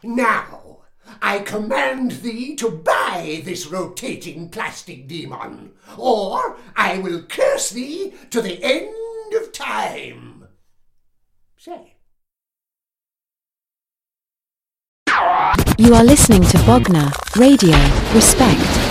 Now, I command thee to buy this rotating plastic demon, or I will curse thee to the end of time. Say. You are listening to Bogner Radio. Respect.